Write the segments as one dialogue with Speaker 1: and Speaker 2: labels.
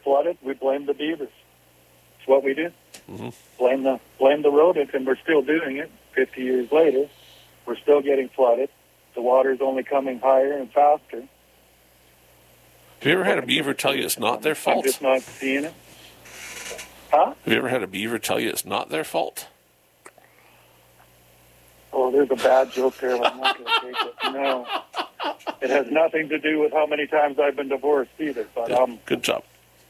Speaker 1: get flooded, we blame the beavers. It's what we do.
Speaker 2: Mm-hmm.
Speaker 1: Blame the rodent, and we're still doing it. 50 years later, we're still getting flooded. The water's only coming higher and faster.
Speaker 2: Have you ever had a beaver tell you it's not their fault?
Speaker 1: I'm just not seeing it. Huh?
Speaker 2: Have you ever had a beaver tell you it's not their fault?
Speaker 1: Oh, there's a bad joke there. I'm not going to take it. No. It has nothing to do with how many times I've been divorced either. But
Speaker 2: Good job.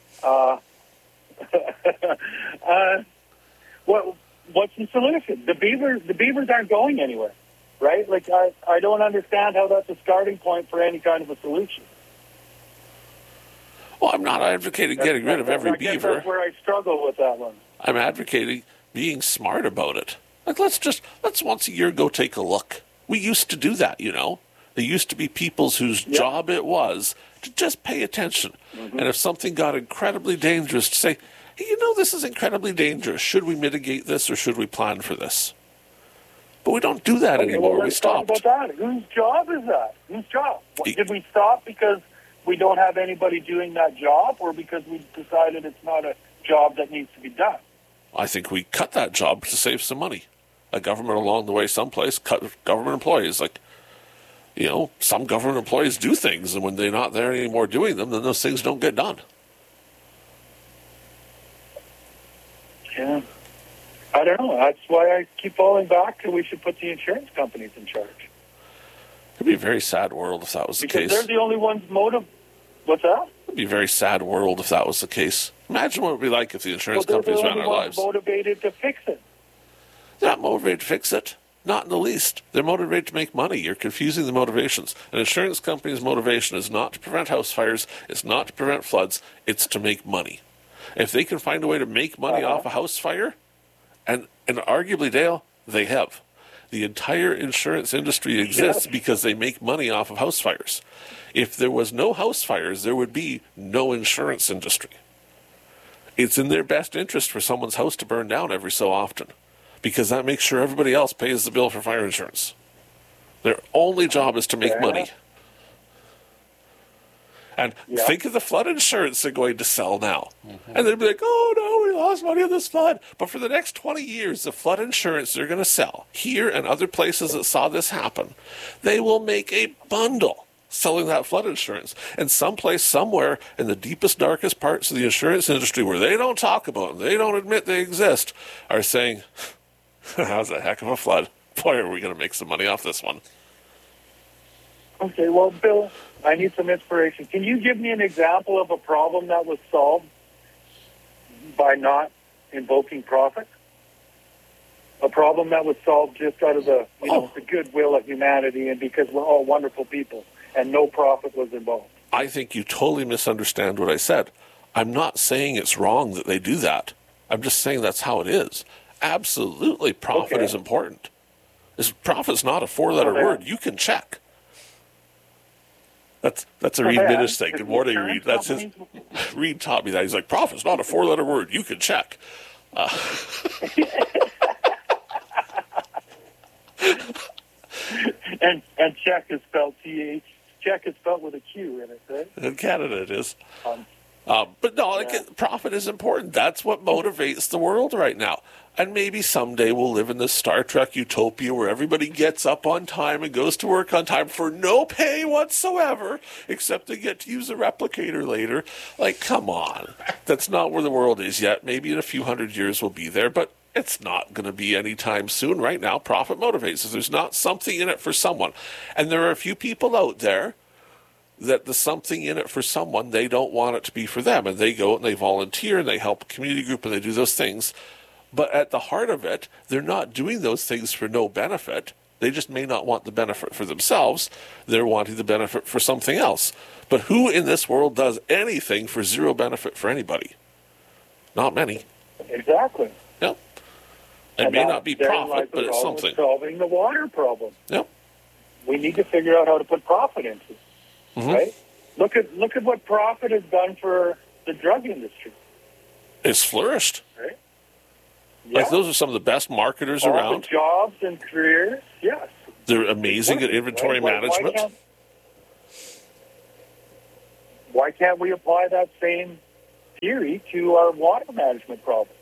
Speaker 1: What's the solution? The beavers aren't going anywhere, right? Like I don't understand how that's a starting point for any kind of a solution.
Speaker 2: Well, I'm not advocating getting rid of every beaver.
Speaker 1: That's where I struggle with that one.
Speaker 2: I'm advocating being smart about it. Like, let's once a year go take a look. We used to do that, you know. There used to be peoples whose job it was to just pay attention. Mm-hmm. And if something got incredibly dangerous, to say, hey, you know, this is incredibly dangerous. Should we mitigate this or should we plan for this? But we don't do that anymore.
Speaker 1: Well,
Speaker 2: we stopped.
Speaker 1: Talk about that. Whose job is that? Whose job? Did we stop because we don't have anybody doing that job, or because we decided it's not a job that needs to be done?
Speaker 2: I think we cut that job to save some money. A government along the way someplace cut government employees. Like, you know, some government employees do things, and when they're not there anymore doing them, then those things don't get done.
Speaker 1: Yeah. I don't know. That's why I keep falling back to we should put the insurance companies in charge.
Speaker 2: It'd be a very sad world if that was the case.
Speaker 1: Because they're the only ones What's that?
Speaker 2: It'd be a very sad world if that was the case. Imagine what it would be like if the insurance companies ran our lives.
Speaker 1: They're motivated to fix it.
Speaker 2: They're not motivated to fix it. Not in the least. They're motivated to make money. You're confusing the motivations. An insurance company's motivation is not to prevent house fires. It's not to prevent floods. It's to make money. If they can find a way to make money off a house fire, and arguably, Dale, they have. The entire insurance industry exists because they make money off of house fires. If there was no house fires, there would be no insurance industry. It's in their best interest for someone's house to burn down every so often, because that makes sure everybody else pays the bill for fire insurance. Their only job is to make money. And think of the flood insurance they're going to sell now. Mm-hmm. And they'll be like, oh, no, we lost money on this flood. But for the next 20 years, the flood insurance they're going to sell here and other places that saw this happen, they will make a bundle selling that flood insurance. And someplace, somewhere in the deepest, darkest parts of the insurance industry where they don't talk about them, they don't admit they exist, are saying, that was a heck of a flood. Boy, are we going to make some money off this one.
Speaker 1: Okay, well, Bill, I need some inspiration. Can you give me an example of a problem that was solved by not invoking profit? A problem that was solved just out of the goodwill of humanity and because we're all wonderful people and no profit was involved.
Speaker 2: I think you totally misunderstand what I said. I'm not saying it's wrong that they do that. I'm just saying that's how it is. Absolutely, profit is important. Profit's not a four-letter word. You can check. That's a Reed Minnis thing. Good morning, Reed. That's his. Reed taught me that. He's like, profit's not a four-letter word. You can check.
Speaker 1: And check is spelled CH. Check is spelled with a Q in it, right?
Speaker 2: In Canada, it is. But no, profit is important. That's what motivates the world right now. And maybe someday we'll live in this Star Trek utopia where everybody gets up on time and goes to work on time for no pay whatsoever, except they get to use a replicator later. Like, come on. That's not where the world is yet. Maybe in a few hundred years we'll be there, but it's not going to be anytime soon. Right now, profit motivates us. There's not something in it for someone. And there are a few people out there that the something in it for someone, they don't want it to be for them. And they go and they volunteer and they help a community group and they do those things. But at the heart of it, they're not doing those things for no benefit. They just may not want the benefit for themselves. They're wanting the benefit for something else. But who in this world does anything for zero benefit for anybody? Not many.
Speaker 1: Exactly.
Speaker 2: Yep. It may not be profit, but it's something.
Speaker 1: Solving the water problem.
Speaker 2: Yep.
Speaker 1: We need to figure out how to put profit into it. Mm-hmm. Right? Look at what profit has done for the drug industry.
Speaker 2: It's flourished.
Speaker 1: Right?
Speaker 2: Like, those are some of the best marketers around.
Speaker 1: The jobs and careers, yes.
Speaker 2: They're amazing at inventory management.
Speaker 1: Why can't we apply that same theory to our water management problems.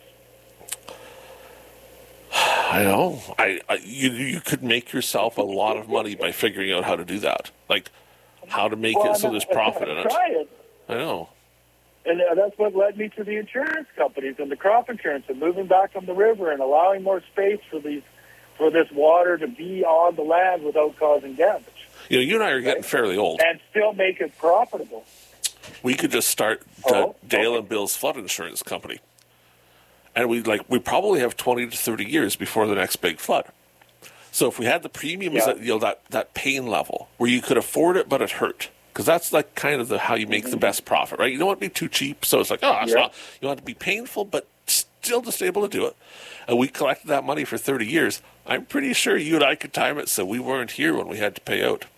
Speaker 2: I know. You could make yourself a lot of money by figuring out how to do that. Like, how to make it so there's profit in it.
Speaker 1: Try it.
Speaker 2: I know.
Speaker 1: And that's what led me to the insurance companies and the crop insurance and moving back from the river and allowing more space for this water to be on the land without causing damage.
Speaker 2: You know, you and I are getting fairly old.
Speaker 1: And still make it profitable.
Speaker 2: We could just start Dale and Bill's flood insurance company. And we probably have 20 to 30 years before the next big flood. So if we had the premiums that pain level where you could afford it but it hurt, because that's like kind of how you make the best profit, right? You don't want to be too cheap, so it's like, it's not. You want it to be painful but still just able to do it. And we collected that money for 30 years. I'm pretty sure you and I could time it so we weren't here when we had to pay out.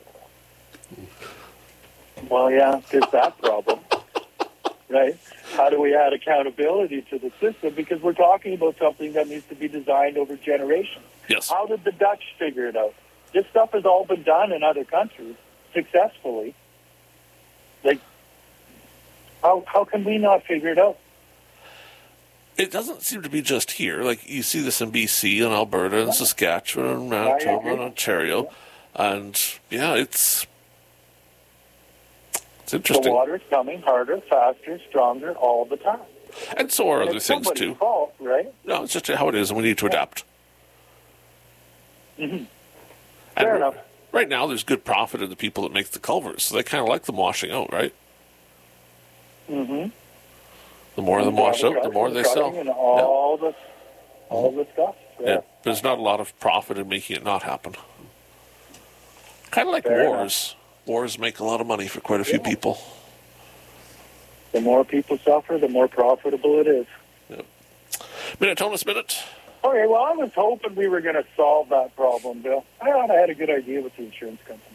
Speaker 1: Well, yeah, there's that problem, right? How do we add accountability to the system? Because we're talking about something that needs to be designed over generations.
Speaker 2: Yes.
Speaker 1: How did the Dutch figure it out? This stuff has all been done in other countries successfully. Like, how can we not figure it out?
Speaker 2: It doesn't seem to be just here. Like, you see this in BC and Alberta and Saskatchewan and Manitoba and Ontario. And, it's interesting.
Speaker 1: The water is coming harder, faster, stronger all the time.
Speaker 2: And so are other things, too.
Speaker 1: Fault, right?
Speaker 2: No, it's just how it is, and we need to adapt.
Speaker 1: Mm-hmm. Fair enough.
Speaker 2: Right now, there's good profit in the people that make the culverts, so they kind of like them washing out, right?
Speaker 1: Mm-hmm.
Speaker 2: The more of them wash out, the more they sell.
Speaker 1: And all the stuff.
Speaker 2: Yeah, there's not a lot of profit in making it not happen. Kind of like wars. Wars make a lot of money for quite a few people.
Speaker 1: The more people suffer, the more profitable it is.
Speaker 2: Yeah. Minnetonus Minute.
Speaker 1: Okay, well, I was hoping we were going to solve that problem, Bill. I thought I had a good idea with the insurance company.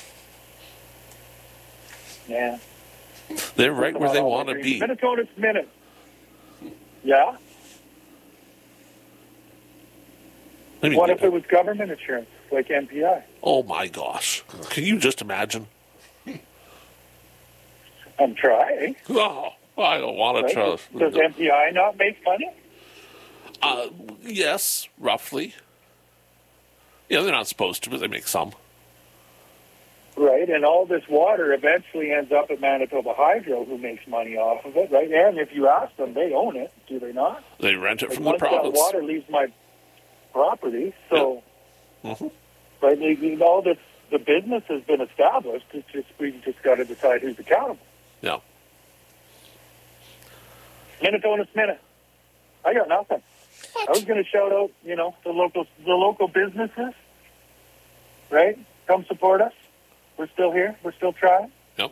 Speaker 1: Yeah.
Speaker 2: They're right where they want to be.
Speaker 1: Minnetonus Minute. Yeah? What if it was government insurance, like MPI?
Speaker 2: Oh, my gosh. Can you just imagine?
Speaker 1: I'm trying.
Speaker 2: Oh, I don't want to trust.
Speaker 1: Does MPI not make money?
Speaker 2: Yes, roughly. Yeah, they're not supposed to, but they make some.
Speaker 1: Right, and all this water eventually ends up at Manitoba Hydro, who makes money off of it, right? And if you ask them, they own it, do they not?
Speaker 2: They rent it from the province.
Speaker 1: Once that water leaves my property, so...
Speaker 2: Yeah. Mm-hmm.
Speaker 1: Right, all this, the business has been established, we just got to decide who's accountable.
Speaker 2: Yeah.
Speaker 1: Minnetonus Minute. I got nothing. What? I was going to shout out, the local businesses, right? Come support us. We're still here. We're still trying.
Speaker 2: Yep.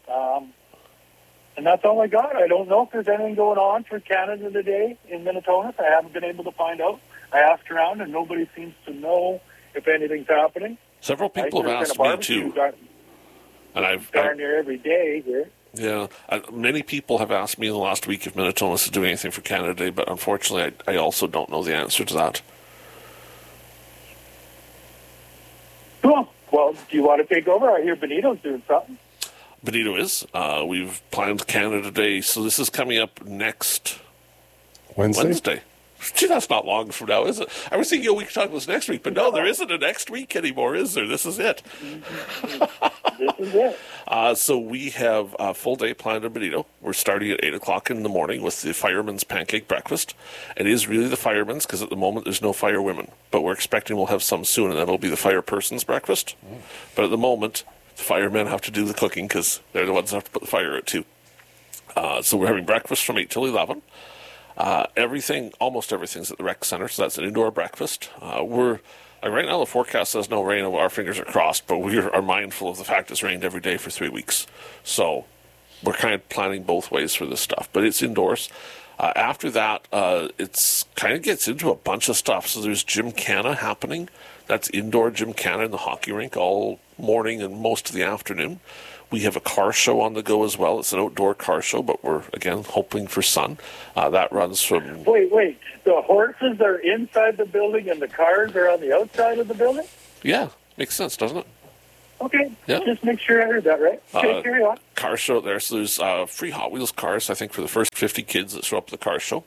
Speaker 1: And that's all I got. I don't know if there's anything going on for Canada today in Minnetonus. I haven't been able to find out. I asked around, and nobody seems to know if anything's happening.
Speaker 2: Several people have asked me, too. And I've
Speaker 1: darn near every day here.
Speaker 2: Yeah, many people have asked me in the last week if Minnetonus is doing anything for Canada Day, but unfortunately, I also don't know the answer to that.
Speaker 1: Cool. Well, do you want to take over? I hear Benito's doing something.
Speaker 2: Benito is. We've planned Canada Day, so this is coming up next Wednesday. Gee, that's not long from now, is it? I was thinking we could talk about this next week, but no, there isn't a next week anymore, is there? This is it.
Speaker 1: This is it.
Speaker 2: So we have a full day planned in Benito. We're starting at 8 o'clock in the morning with the firemen's pancake breakfast. It is really the firemen's because at the moment there's no firewomen, but we're expecting we'll have some soon, and that'll be the fireperson's breakfast. But at the moment, the firemen have to do the cooking because they're the ones that have to put the fire out too. So we're having breakfast from 8 till 11. Almost everything's at the rec center, so that's an indoor breakfast. Right now the forecast says no rain, and our fingers are crossed, but we are mindful of the fact it's rained every day for 3 weeks. So we're kind of planning both ways for this stuff, but it's indoors. After that, it's kind of gets into a bunch of stuff. So there's Gymkhana happening. That's indoor Gymkhana in the hockey rink all morning and most of the afternoon. We have a car show on the go as well. It's an outdoor car show, but we're, again, hoping for sun. That runs from...
Speaker 1: Wait. The horses are inside the building and the cars are on the outside of the building?
Speaker 2: Yeah, makes sense, doesn't it?
Speaker 1: Okay.
Speaker 2: Yeah.
Speaker 1: Just make sure I heard that right. Okay, carry on.
Speaker 2: Car show there. So there's free Hot Wheels cars, I think, for the first 50 kids that show up at the car show.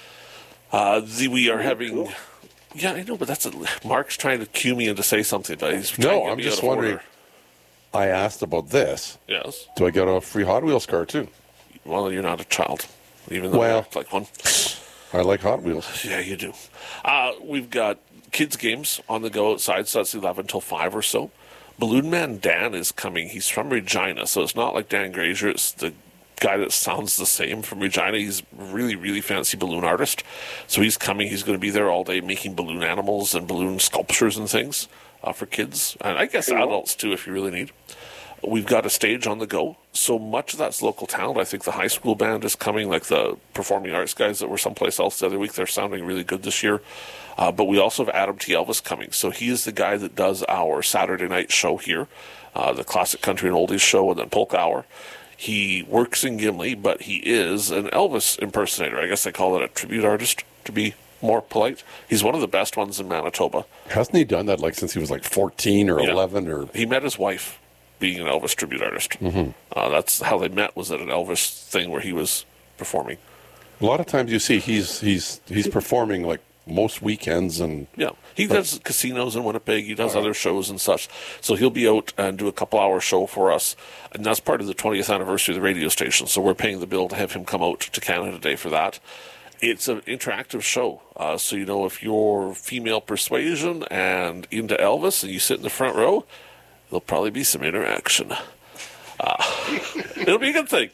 Speaker 2: We are having...
Speaker 1: Cool.
Speaker 2: Yeah, I know, but Mark's trying to cue me in to say something, but he's trying to
Speaker 3: No,
Speaker 2: get
Speaker 3: I'm
Speaker 2: me
Speaker 3: just
Speaker 2: out of
Speaker 3: wondering.
Speaker 2: order.
Speaker 3: I asked about this.
Speaker 2: Yes.
Speaker 3: Do I get a free Hot Wheels car too?
Speaker 2: Well, you're not a child, even though you act like one.
Speaker 3: I like Hot Wheels.
Speaker 2: Yeah, you do. We've got kids' games on the go outside, so that's 11 till 5 or so. Balloon Man Dan is coming. He's from Regina, so it's not like Dan Grazier. It's the guy that sounds the same from Regina. He's a really, really fancy balloon artist. So he's coming. He's going to be there all day making balloon animals and balloon sculptures and things for kids. And I guess adults, too, if you really need. We've got a stage on the go. So much of that's local talent. I think the high school band is coming, like the performing arts guys that were someplace else the other week. They're sounding really good this year. But we also have Adam T. Elvis coming. So he is the guy that does our Saturday night show here, the Classic Country and Oldies show, and then Polka Hour. He works in Gimli, but he is an Elvis impersonator. I guess they call it a tribute artist, to be more polite. He's one of the best ones in Manitoba.
Speaker 3: Hasn't he done that since he was 14 or 11? Or
Speaker 2: He met his wife being an Elvis tribute artist.
Speaker 3: Mm-hmm.
Speaker 2: That's how they met, was at an Elvis thing where he was performing.
Speaker 3: A lot of times you see he's performing most weekends and
Speaker 2: Yeah, he does casinos in Winnipeg. He does other shows and such. So he'll be out and do a couple-hour show for us, and that's part of the 20th anniversary of the radio station. So we're paying the bill to have him come out to Canada Day for that. It's an interactive show, so if you're female persuasion and into Elvis, and you sit in the front row, there'll probably be some interaction. It'll be a good thing.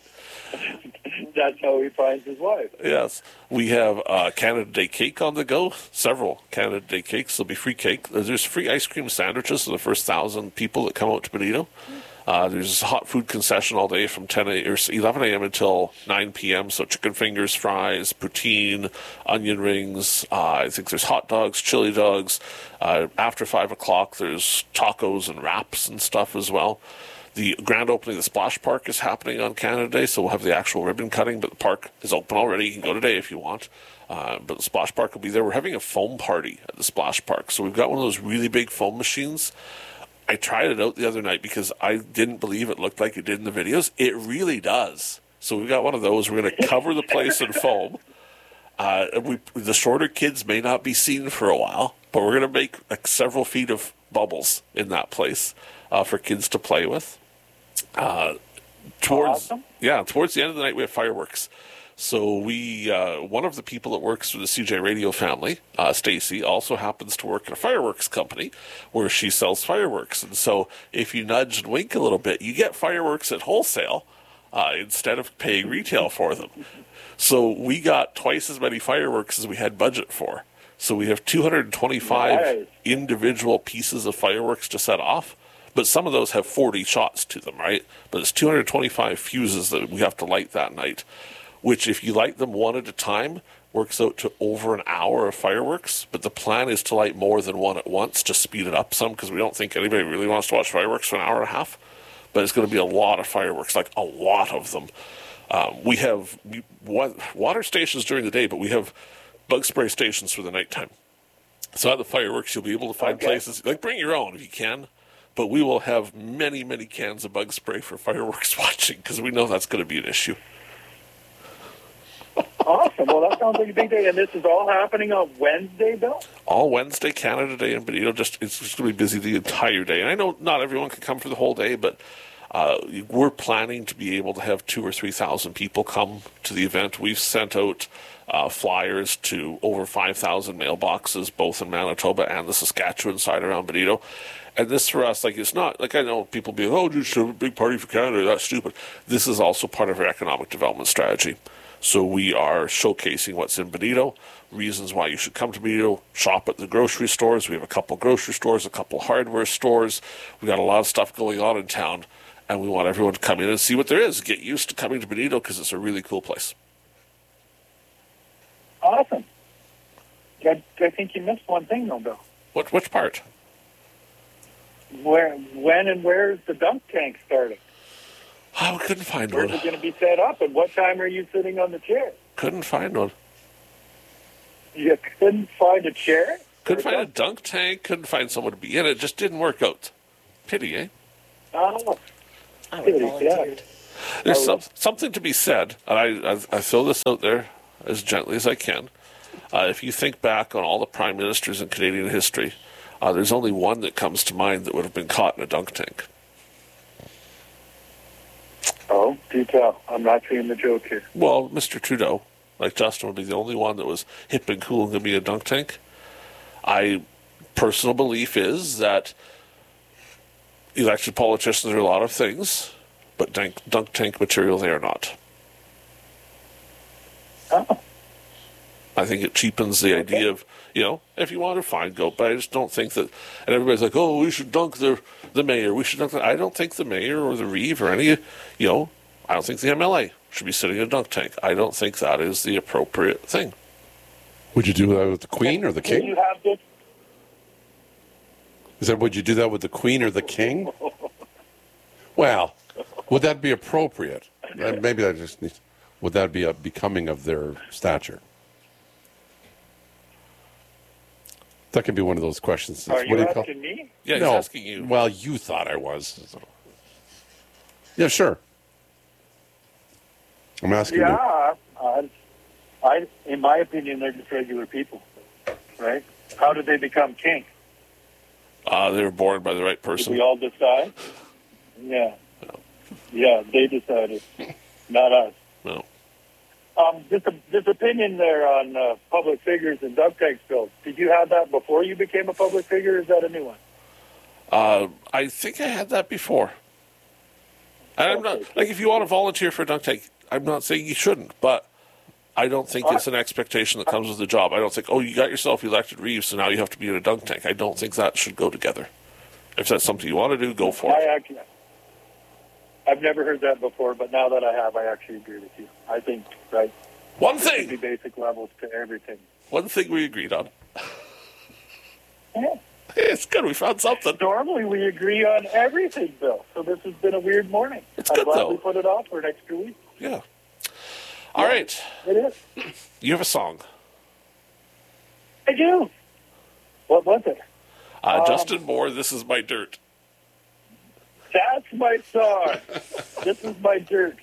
Speaker 1: That's how he finds his wife.
Speaker 2: Yes. We have Canada Day cake on the go. Several Canada Day cakes. There'll be free cake. There's free ice cream sandwiches for the first 1,000 people that come out to Benito. There's a hot food concession all day from 11 a.m. until 9 p.m. So chicken fingers, fries, poutine, onion rings. I think there's hot dogs, chili dogs. After 5 o'clock, there's tacos and wraps and stuff as well. The grand opening of the Splash Park is happening on Canada Day, so we'll have the actual ribbon cutting, but the park is open already. You can go today if you want. But the Splash Park will be there. We're having a foam party at the Splash Park. So we've got one of those really big foam machines. I tried it out the other night because I didn't believe it looked like it did in the videos. It really does. So we've got one of those. We're going to cover the place in foam. The shorter kids may not be seen for a while, but we're going to make several feet of bubbles in that place for kids to play with. Towards the end of the night, we have fireworks. So one of the people that works for the CJ Radio family, Stacy, also happens to work at a fireworks company where she sells fireworks. And so if you nudge and wink a little bit, you get fireworks at wholesale instead of paying retail for them. So we got twice as many fireworks as we had budget for. So we have 225 individual pieces of fireworks to set off. But some of those have 40 shots to them, right? But it's 225 fuses that we have to light that night, which if you light them one at a time, works out to over an hour of fireworks. But the plan is to light more than one at once to speed it up some, because we don't think anybody really wants to watch fireworks for an hour and a half. But it's going to be a lot of fireworks, like a lot of them. We have water stations during the day, but we have bug spray stations for the nighttime. So at the fireworks, you'll be able to find places, bring your own if you can. But we will have many, many cans of bug spray for fireworks watching, because we know that's going to be an issue.
Speaker 1: Awesome. Well, that sounds like a big day. And this is all happening on Wednesday, Bill?
Speaker 2: All Wednesday, Canada Day in Benito. It's just going to be busy the entire day. And I know not everyone can come for the whole day, but we're planning to be able to have 2,000 or 3,000 people come to the event. We've sent out flyers to over 5,000 mailboxes, both in Manitoba and the Saskatchewan side around Benito. And this for us, it's not, I know people be you should have a big party for Canada, that's stupid. This is also part of our economic development strategy. So we are showcasing what's in Benito, reasons why you should come to Benito, shop at the grocery stores. We have a couple grocery stores, a couple hardware stores. We got a lot of stuff going on in town, and we want everyone to come in and see what there is. Get used to coming to Benito, because it's a really cool place.
Speaker 1: Awesome. I think you missed one thing, though, Bill.
Speaker 2: Which part?
Speaker 1: When and where is the dunk tank starting?
Speaker 2: Oh, we couldn't find
Speaker 1: Where's
Speaker 2: one.
Speaker 1: it going to be set up, and what time are you sitting on the chair?
Speaker 2: Couldn't find one.
Speaker 1: You couldn't find a chair?
Speaker 2: Couldn't find a dunk tank. Couldn't find someone to be in it. Just didn't work out. Pity, eh?
Speaker 1: Oh,
Speaker 4: I would volunteered.
Speaker 2: There's something to be said, and I throw this out there as gently as I can. If you think back on all the prime ministers in Canadian history, there's only one that comes to mind that would have been caught in a dunk tank.
Speaker 1: oh, do tell. I'm not seeing the joke here.
Speaker 2: Well, Mr. Trudeau, like Justin, would be the only one that was hip and cool and going to be a dunk tank. Personal belief is that elected politicians are a lot of things, but dunk tank material they are not.
Speaker 1: Oh,
Speaker 2: I think it cheapens the idea of, if you want to, fine, go. But I just don't think that, and everybody's like, oh, we should dunk the mayor. We should dunk I don't think the mayor or the Reeve or any, I don't think the MLA should be sitting in a dunk tank. I don't think that is the appropriate thing.
Speaker 3: Would you do that with the Queen or the
Speaker 1: Can
Speaker 3: King?
Speaker 1: you have this?
Speaker 3: Is that would you do that with the Queen or the King? Well, would that be appropriate? Maybe that just needs. Would that be becoming of their stature? That could be one of those questions.
Speaker 1: Are
Speaker 3: What
Speaker 1: you
Speaker 3: do call-
Speaker 1: asking me?
Speaker 2: Yeah, he's
Speaker 3: No.
Speaker 2: asking you.
Speaker 3: Well, you thought I was. Yeah, sure. I'm asking you.
Speaker 1: Yeah, in my opinion, they're just regular people, right? How did they become king?
Speaker 2: They were born by the right
Speaker 1: Did
Speaker 2: person.
Speaker 1: we all decide? Yeah. Yeah, they decided, not us.
Speaker 2: No.
Speaker 1: This opinion there on public figures and dunk tank spills, did you have that before you became a public figure, or is that a new one?
Speaker 2: I think I had that before. And I'm not, if you want to volunteer for a dunk tank, I'm not saying you shouldn't, but I don't think it's an expectation that comes with the job. I don't think, you got yourself elected Reeve, so now you have to be in a dunk tank. I don't think that should go together. If that's something you want to do, go for it.
Speaker 1: I've never heard that before, but now that I have, I actually agree with you. I think, right,
Speaker 2: One
Speaker 1: there should be
Speaker 2: thing
Speaker 1: basic levels to everything.
Speaker 2: we agreed on.
Speaker 1: Yeah.
Speaker 2: It's good. We found something.
Speaker 1: Normally we agree on everything, Bill, so this has been a weird morning.
Speaker 2: It's
Speaker 1: I'm
Speaker 2: good,
Speaker 1: glad
Speaker 2: though.
Speaker 1: we put it off for an extra week.
Speaker 2: Yeah. All right.
Speaker 1: It is.
Speaker 2: You have a song.
Speaker 1: I do. What was it?
Speaker 2: Justin Moore, This Is My Dirt.
Speaker 1: That's my song. This is my dirt.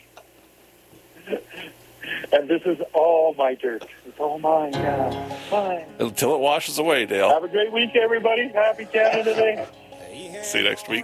Speaker 1: And this is all my dirt. It's all mine now. Mine.
Speaker 2: Until it washes away, Dale.
Speaker 1: Have a great week, everybody. Happy Canada Day.
Speaker 2: See you next week.